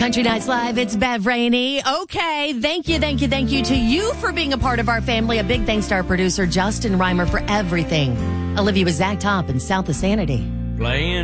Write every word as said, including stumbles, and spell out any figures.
Country Nights Live, it's Bev Rainey. Okay, thank you, thank you, thank you to you for being a part of our family. A big thanks to our producer, Justin Reimer, for everything. Olivia with Zach Top and South of Sanity. Playing